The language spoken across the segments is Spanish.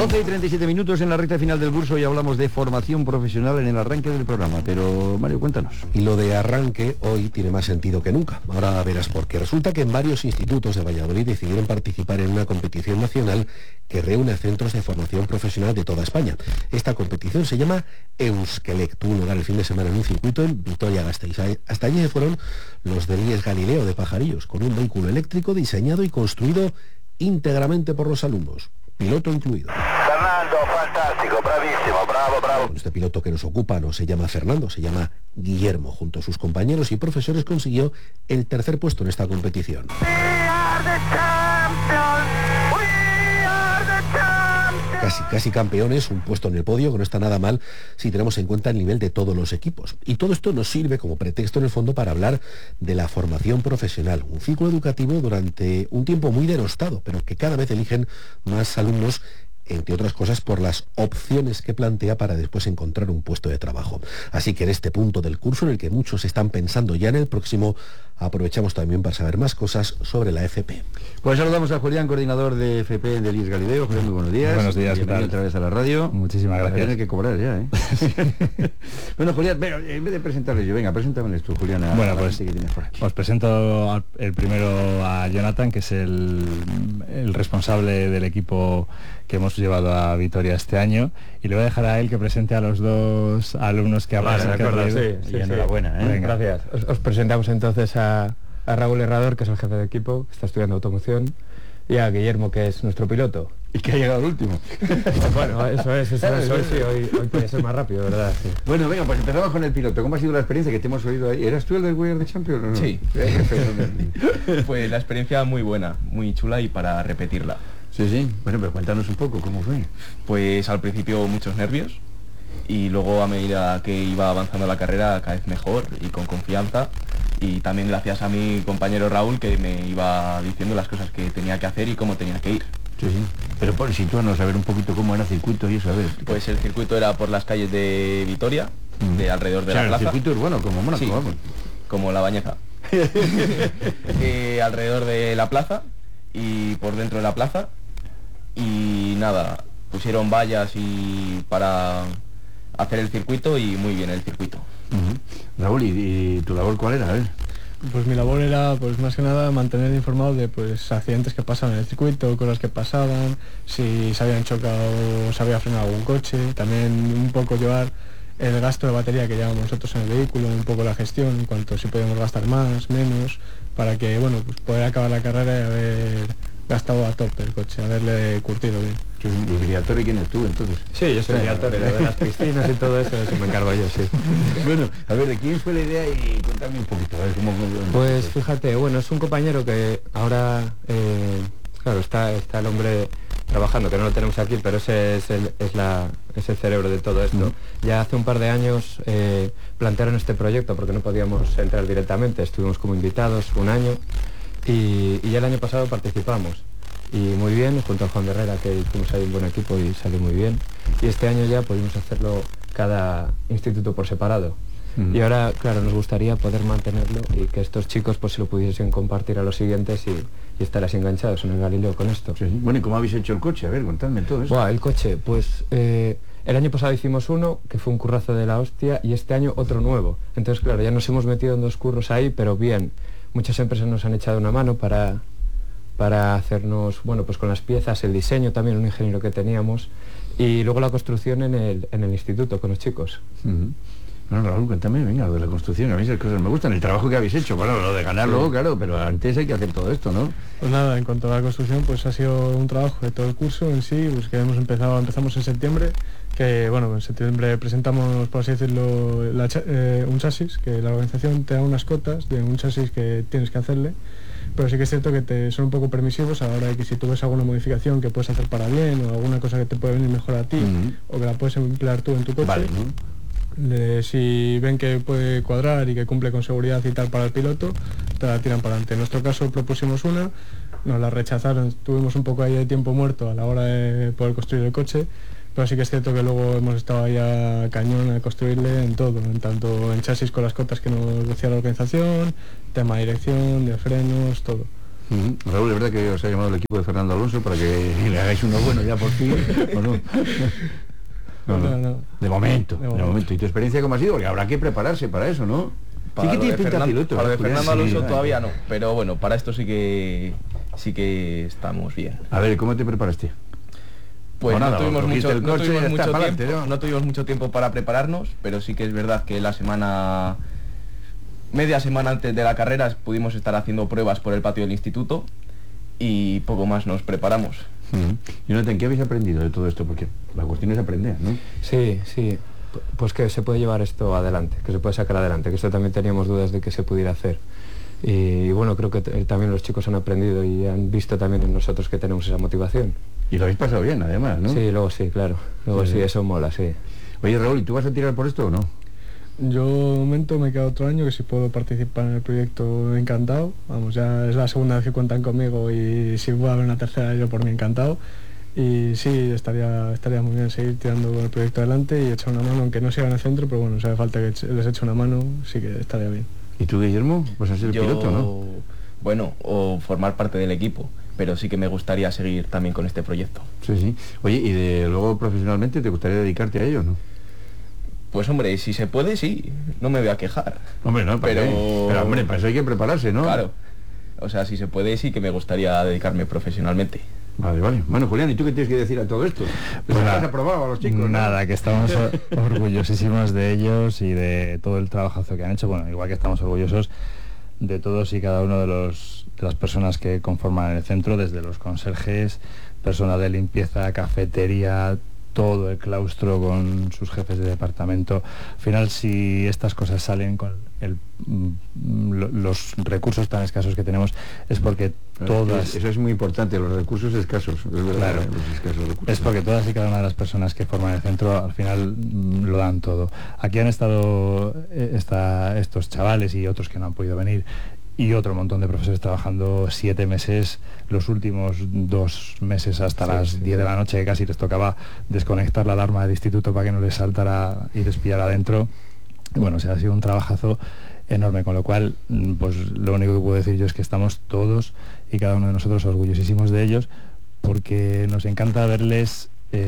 12:37 en la recta final del curso y hablamos de formación profesional en el arranque del programa. Pero, Mario, cuéntanos. Y lo de arranque hoy tiene más sentido que nunca. Ahora verás por qué. Resulta que en varios institutos de Valladolid decidieron participar en una competición nacional que reúne centros de formación profesional de toda España. Esta competición se llama Euskelec. Tuvo lugar el fin de semana en un circuito en Vitoria-Gasteiz. Hasta allí fueron los del IES Galileo de Pajarillos, con un vehículo eléctrico diseñado y construido íntegramente por los alumnos, piloto incluido. Fernando, fantástico, bravísimo, bravo. Este piloto que nos ocupa no se llama Fernando, se llama Guillermo. Junto a sus compañeros y profesores consiguió el tercer puesto en esta competición. Casi campeones, un puesto en el podio que no está nada mal si tenemos en cuenta el nivel de todos los equipos. Y todo esto nos sirve como pretexto en el fondo para hablar de la formación profesional, un ciclo educativo durante un tiempo muy denostado, pero que cada vez eligen más alumnos, entre otras cosas por las opciones que plantea para después encontrar un puesto de trabajo. Así que en este punto del curso, en el que muchos están pensando ya en el próximo, aprovechamos también para saber más cosas sobre la FP. Pues saludamos a Julián, coordinador de FP del IES Galileo. Julián, muy buenos días. Buenos días, ¿qué tal? Otra vez a la radio. Muchísimas gracias. Tienes que cobrar ya, ¿eh? Bueno, Julián, venga, en vez de presentarles yo, venga, preséntameles tú, Julián. Bueno, pues que tienes por aquí. Os presento el primero a Jonathan, que es el responsable del equipo que hemos llevado a Vitoria este año, y le voy a dejar a él que presente a los dos alumnos que Vale, de acuerdo, Sí, enhorabuena, ¿eh? Venga. Gracias. Os presentamos entonces a Raúl Herrador, que es el jefe de equipo, que está estudiando automoción, y a Guillermo, que es nuestro piloto. Y que ha llegado el último. Bueno, eso es, hoy puede ser más rápido, ¿verdad? Sí. Bueno, venga, pues empezamos con el piloto. ¿Cómo ha sido la experiencia que te hemos oído ahí? ¿Eras tú el del We Are the Champions o no? Sí. Pues la experiencia muy buena, muy chula y para repetirla. Sí. Bueno, pero cuéntanos un poco, ¿cómo fue? Pues al principio muchos nervios y luego a medida que iba avanzando la carrera cada vez mejor y con confianza, y también gracias a mi compañero Raúl, que me iba diciendo las cosas que tenía que hacer y cómo tenía que ir. Sí. Pero por situarnos a ver un poquito cómo era el circuito y eso, a ver. Pues el circuito era por las calles de Vitoria, de alrededor de la plaza. El circuito urbano, como Mónaco, sí, vamos. Como la Bañeza. Alrededor de la plaza y por dentro de la plaza. Y nada, pusieron vallas y para hacer el circuito, y muy bien el circuito. Raúl, ¿y tu labor cuál era? A ver. Pues mi labor era, pues más que nada, mantener informado de pues accidentes que pasaban en el circuito, cosas que pasaban, si se habían chocado o se había frenado algún coche, también un poco llevar el gasto de batería que llevamos nosotros en el vehículo, un poco la gestión, en cuanto si podíamos gastar más, menos, para que, bueno, pues poder acabar la carrera y haber gastado a tope el coche, haberle curtido bien. ¿Y Briatore quién es tú entonces? Sí, yo soy el Briatore, lo de las piscinas y todo eso me encargo yo, sí. Bueno, a ver, ¿de quién fue la idea? Y contame un poquito, a ver cómo... Pues fíjate, bueno, es un compañero que ahora, claro, está el hombre trabajando, que no lo tenemos aquí, pero ese es el cerebro de todo esto. Ya hace un par de años plantearon este proyecto porque no podíamos entrar directamente, estuvimos como invitados un año y ya el año pasado participamos. Y muy bien, junto a Juan Herrera, que hicimos ahí un buen equipo y salió muy bien. Y este año ya pudimos hacerlo cada instituto por separado. Y ahora, claro, nos gustaría poder mantenerlo y que estos chicos pues se lo pudiesen compartir a los siguientes y estar así enganchados en el Galileo con esto. Sí. Bueno, ¿y cómo habéis hecho el coche? A ver, contadme todo eso. Buah, el coche, pues el año pasado hicimos uno, que fue un currazo de la hostia, y este año otro nuevo. Entonces, claro, ya nos hemos metido en dos curros ahí, pero bien. Muchas empresas nos han echado una mano para hacernos, bueno, pues con las piezas, el diseño también, un ingeniero que teníamos, y luego la construcción en el instituto con los chicos. Bueno, Raúl, cuéntame, venga, lo de la construcción, a mí esas cosas me gustan, el trabajo que habéis hecho, bueno, lo de ganarlo, sí. Claro, pero antes hay que hacer todo esto, ¿no? Pues nada, en cuanto a la construcción, pues ha sido un trabajo de todo el curso en sí, pues que empezamos en septiembre, que bueno, en septiembre presentamos, por así decirlo, un chasis, que la organización te da unas cotas de un chasis que tienes que hacerle, pero sí que es cierto que son un poco permisivos a la hora de que si tú ves alguna modificación que puedes hacer para bien, o alguna cosa que te puede venir mejor a ti, o que la puedes emplear tú en tu coche, vale, ¿no? Si ven que puede cuadrar y que cumple con seguridad y tal para el piloto, te la tiran para adelante. En nuestro caso propusimos una, nos la rechazaron, tuvimos un poco ahí de tiempo muerto a la hora de poder construir el coche, pero sí que es cierto que luego hemos estado ahí a cañón a construirle en todo, tanto en chasis con las cotas que nos decía la organización, tema de dirección, de frenos, todo. Raúl, ¿es verdad que os ha llamado el equipo de Fernando Alonso para que le hagáis uno bueno ya por fin? ¿O no? No. De momento. ¿Y tu experiencia cómo ha sido? Porque habrá que prepararse para eso, ¿no? Para sí que lo tiene de pinta piloto. Para lo de Julián, Fernando Alonso sí, todavía no, pero bueno, para esto sí que estamos bien. A ver, ¿cómo te preparaste? Pues nada, no tuvimos cogiste mucho el coche y ya está, tiempo, pa'lante, ¿no? no tuvimos mucho tiempo para prepararnos, pero sí que es verdad que media semana antes de la carrera pudimos estar haciendo pruebas por el patio del instituto y poco más nos preparamos. Jonathan, ¿qué habéis aprendido de todo esto? Porque la cuestión es aprender, ¿no? Sí, pues que se puede llevar esto adelante, que se puede sacar adelante, que esto también teníamos dudas de que se pudiera hacer. Y bueno, creo que también los chicos han aprendido y han visto también en nosotros que tenemos esa motivación. Y lo habéis pasado bien, además, ¿no? Sí, luego sí, claro. Luego sí, eso mola, sí. Oye, Raúl, ¿y tú vas a tirar por esto o no? Yo de momento me queda otro año, que si puedo participar en el proyecto, encantado. Vamos, ya es la segunda vez que cuentan conmigo y si puede haber una tercera, yo por mí encantado. Y sí, estaría muy bien seguir tirando con el proyecto adelante y echar una mano, aunque no siga en el centro, pero bueno, si hace falta que les eche una mano, sí que estaría bien. ¿Y tú, Guillermo? Vas a ser el piloto, ¿no? Bueno, o formar parte del equipo, pero sí que me gustaría seguir también con este proyecto. Sí. Oye, ¿y luego profesionalmente te gustaría dedicarte a ello, no? Pues hombre, si se puede, sí, no me voy a quejar. Hombre, no, pero hombre, para eso hay que prepararse, ¿no? Claro. O sea, si se puede, sí que me gustaría dedicarme profesionalmente. Vale. Bueno, Julián, ¿y tú qué tienes que decir a todo esto? Pues has aprobado a los chicos, nada, ¿no? Que estamos orgullosísimos de ellos y de todo el trabajazo que han hecho. Bueno, igual que estamos orgullosos de todos y cada uno de las personas que conforman el centro, desde los conserjes, personal de limpieza, cafetería, todo el claustro con sus jefes de departamento. Al final, si estas cosas salen con los recursos tan escasos que tenemos, es porque todas... Eso es muy importante, los recursos escasos. Es verdad, claro, los escasos recursos. Es porque todas y cada una de las personas que forman el centro al final lo dan todo. Aquí han estado estos chavales y otros que no han podido venir, y otro montón de profesores trabajando 7 meses, los últimos 2 meses hasta las 10 de la noche, que casi les tocaba desconectar la alarma del instituto para que no les saltara y les pillara adentro. Bueno, ha sido un trabajazo enorme, con lo cual, pues lo único que puedo decir yo es que estamos todos y cada uno de nosotros orgullosísimos de ellos, porque nos encanta verles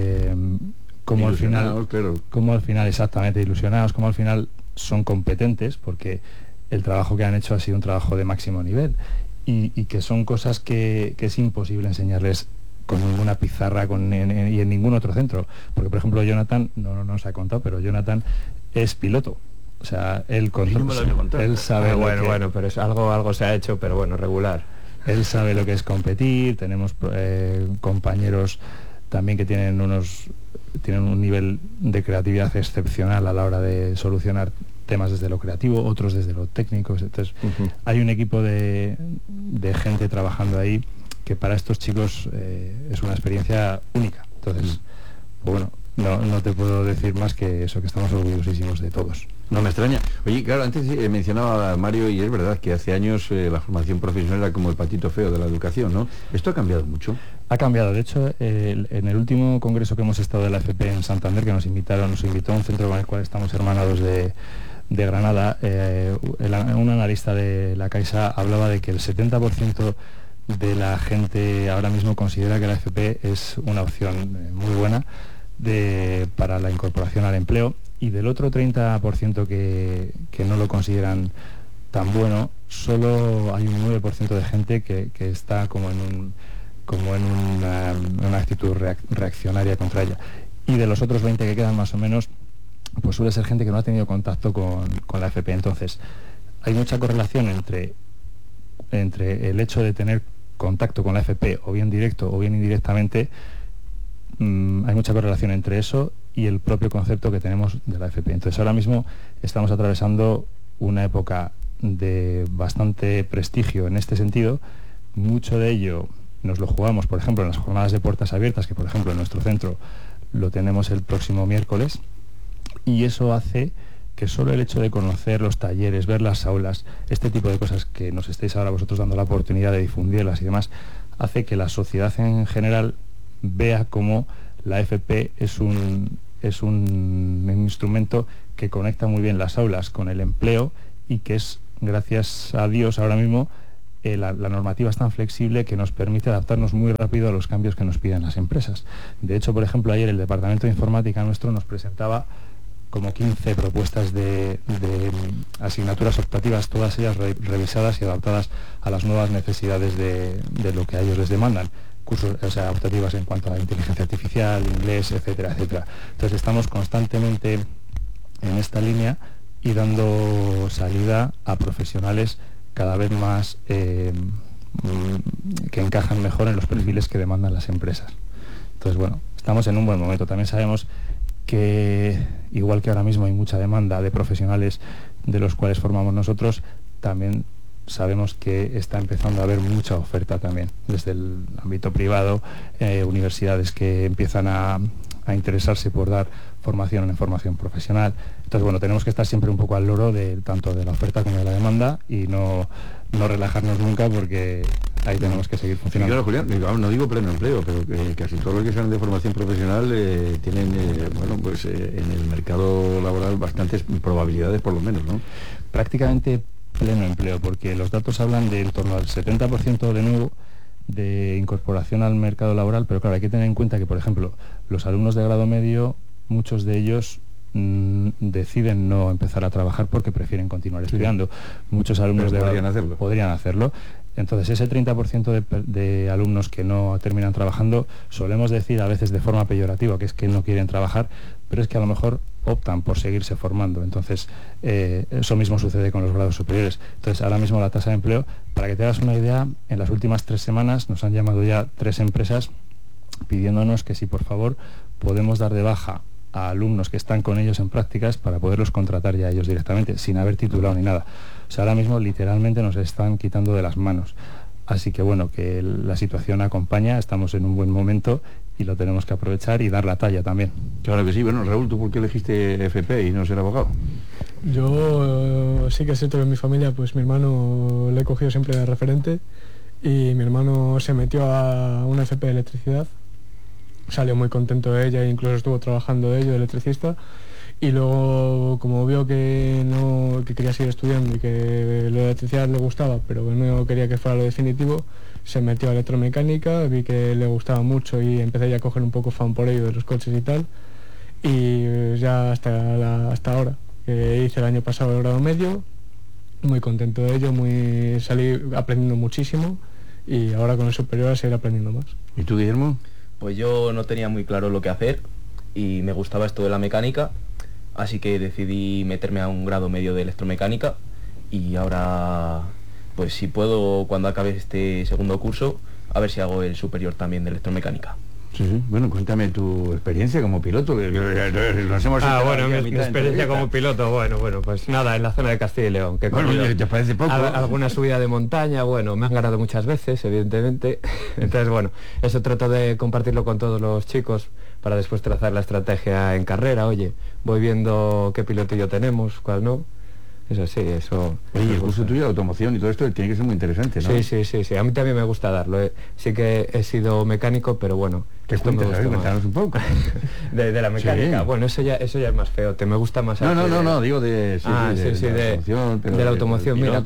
como al final exactamente ilusionados, como al final son competentes, porque el trabajo que han hecho ha sido un trabajo de máximo nivel y que son cosas que es imposible enseñarles con ninguna pizarra y en ningún otro centro. Porque, por ejemplo, Jonathan, no nos ha contado, pero Jonathan es piloto. O sea, él sabe bueno, pero es algo se ha hecho, pero bueno, regular. Él sabe lo que es competir. Tenemos compañeros también que tienen un nivel de creatividad excepcional a la hora de solucionar temas desde lo creativo, otros desde lo técnico. Entonces, hay un equipo de gente trabajando ahí que para estos chicos es una experiencia única. Entonces, bueno, no te puedo decir más que eso, que estamos orgullosísimos de todos. No me extraña. Oye, claro, antes mencionaba a Mario, y es verdad que hace años la formación profesional era como el patito feo de la educación, ¿no? ¿Esto ha cambiado mucho? Ha cambiado. De hecho, en el último congreso que hemos estado de la FP en Santander, que nos invitó a un centro con el cual estamos hermanados de Granada, un analista de la Caixa hablaba de que el 70% de la gente ahora mismo considera que la FP es una opción muy buena para la incorporación al empleo, y del otro 30% que no lo consideran tan bueno, solo hay un 9% de gente que está como en una actitud reaccionaria contra ella. Y de los otros 20 que quedan más o menos, pues suele ser gente que no ha tenido contacto con la FP. Entonces, hay mucha correlación entre el hecho de tener contacto con la FP, o bien directo o bien indirectamente. Hay mucha correlación entre eso y el propio concepto que tenemos de la FP. Entonces, ahora mismo estamos atravesando una época de bastante prestigio en este sentido. Mucho de ello nos lo jugamos, por ejemplo, en las jornadas de puertas abiertas, que por ejemplo en nuestro centro lo tenemos el próximo miércoles, y eso hace que solo el hecho de conocer los talleres, ver las aulas, este tipo de cosas que nos estáis ahora vosotros dando la oportunidad de difundirlas y demás, hace que la sociedad en general vea cómo la FP es un instrumento que conecta muy bien las aulas con el empleo, y que es, gracias a Dios, ahora mismo la normativa es tan flexible que nos permite adaptarnos muy rápido a los cambios que nos piden las empresas. De hecho, por ejemplo, ayer el departamento de informática nuestro nos presentaba como 15 propuestas de asignaturas optativas, todas ellas revisadas y adaptadas a las nuevas necesidades de lo que a ellos les demandan. Cursos, o sea, optativas en cuanto a inteligencia artificial, inglés, etcétera, etcétera. Entonces estamos constantemente en esta línea y dando salida a profesionales cada vez más que encajan mejor en los perfiles que demandan las empresas. Entonces, bueno, estamos en un buen momento. También sabemos que, igual que ahora mismo hay mucha demanda de profesionales de los cuales formamos nosotros, también sabemos que está empezando a haber mucha oferta también, desde el ámbito privado, universidades que empiezan a interesarse por dar formación en formación profesional. Entonces, bueno, tenemos que estar siempre un poco al loro tanto de la oferta como de la demanda y no relajarnos nunca, porque ahí tenemos que seguir funcionando. Claro, Julián, no digo pleno empleo, pero que casi todos los que salen de formación profesional tienen, en el mercado laboral bastantes probabilidades, por lo menos, ¿no? Prácticamente pleno empleo, porque los datos hablan de en torno al 70% de nuevo de incorporación al mercado laboral, pero claro, hay que tener en cuenta que, por ejemplo, los alumnos de grado medio, muchos de ellos deciden no empezar a trabajar porque prefieren continuar estudiando. Muchos alumnos podrían hacerlo. Entonces, ese 30% de alumnos que no terminan trabajando, solemos decir a veces de forma peyorativa que es que no quieren trabajar, pero es que a lo mejor optan por seguirse formando. Entonces, eso mismo sucede con los grados superiores. Entonces, ahora mismo la tasa de empleo, para que te hagas una idea, en las últimas 3 semanas nos han llamado ya 3 empresas pidiéndonos que si por favor podemos dar de baja a alumnos que están con ellos en prácticas para poderlos contratar ya ellos directamente, sin haber titulado ni nada. O sea, ahora mismo literalmente nos están quitando de las manos. Así que bueno, que la situación acompaña, estamos en un buen momento y lo tenemos que aprovechar y dar la talla también. Claro que sí. Bueno, Raúl, ¿tú por qué elegiste FP y no ser abogado? Yo sí que es cierto que en mi familia, pues mi hermano le he cogido siempre de referente y mi hermano se metió a una FP de electricidad. Salió muy contento de ella e incluso estuvo trabajando de ello, de electricista, y luego como vio que quería seguir estudiando y que lo de electricidad le gustaba pero que no quería que fuera lo definitivo, se metió a electromecánica, vi que le gustaba mucho y empecé ya a coger un poco fan por ello de los coches y tal, y ya hasta ahora, que hice el año pasado el grado medio, muy contento de ello, salí aprendiendo muchísimo y ahora con el superior a seguir aprendiendo más. ¿Y tú, Guillermo? Pues yo no tenía muy claro lo que hacer y me gustaba esto de la mecánica, así que decidí meterme a un grado medio de electromecánica y ahora, pues si puedo, cuando acabe este segundo curso, a ver si hago el superior también de electromecánica. Sí, sí. Bueno, cuéntame tu experiencia como piloto. Nos hemos mi experiencia como piloto, bueno, pues nada, en la zona de Castilla y León. Que ¿te parece poco? Alguna subida de montaña, bueno, me han ganado muchas veces, evidentemente. Entonces, bueno, eso trato de compartirlo con todos los chicos para después trazar la estrategia en carrera. Oye, voy viendo qué pilotillo tenemos, cuál no. Eso sí, eso... Oye, el curso tuyo de automoción y todo esto tiene que ser muy interesante, ¿no? Sí, a mí también me gusta darlo. Sí que he sido mecánico, pero bueno... Cuéntanos un poco. de la mecánica. Sí. Bueno, eso ya es más feo. Me gusta más... No, digo de... de la automoción. Mira,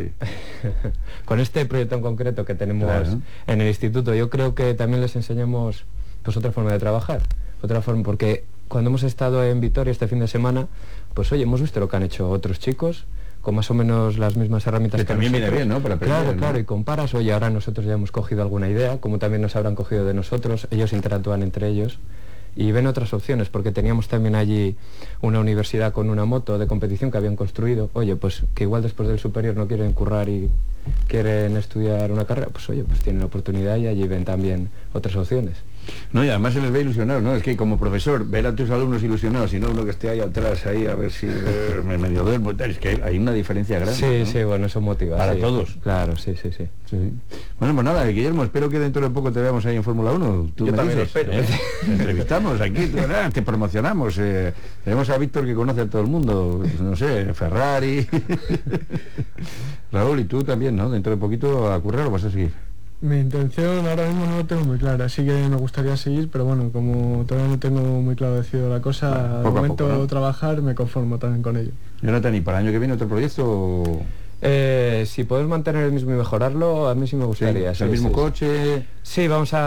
con este proyecto en concreto que tenemos en el instituto, yo creo que también les enseñamos pues otra forma de trabajar. Otra forma, porque cuando hemos estado en Vitoria este fin de semana, pues oye, hemos visto lo que han hecho otros chicos con más o menos las mismas herramientas que también nosotros. Viene bien, ¿no? Para aprender, claro, y comparas, oye, ahora nosotros ya hemos cogido alguna idea, como también nos habrán cogido de nosotros, ellos interactúan entre ellos y ven otras opciones, porque teníamos también allí una universidad con una moto de competición que habían construido, oye, pues que igual después del superior no quieren currar y quieren estudiar una carrera, pues oye, pues tienen la oportunidad y allí ven también otras opciones. No, y además se les ve ilusionados, ¿no? Es que como profesor, ver a tus alumnos ilusionados y no uno que esté ahí atrás, ahí a ver si me medio duermo, es que hay una diferencia grande. Sí, ¿no? Sí, bueno, eso motiva. Para todos. Claro, sí. Bueno, pues nada, Guillermo, espero que dentro de poco te veamos ahí en Fórmula 1. Yo también lo espero. Te entrevistamos aquí, te promocionamos. Tenemos a Víctor que conoce a todo el mundo, pues, no sé, Ferrari. Raúl, y tú también, ¿no? Dentro de poquito a currar o vas a seguir. Mi intención ahora mismo no lo tengo muy clara, sí que me gustaría seguir, pero bueno, como todavía no tengo muy claro decidido la cosa, al momento de trabajar me conformo también con ello. Jonathan, ¿y para el año que viene otro proyecto? Si podemos mantener el mismo y mejorarlo, a mí sí me gustaría. Sí, el mismo coche. Sí, vamos a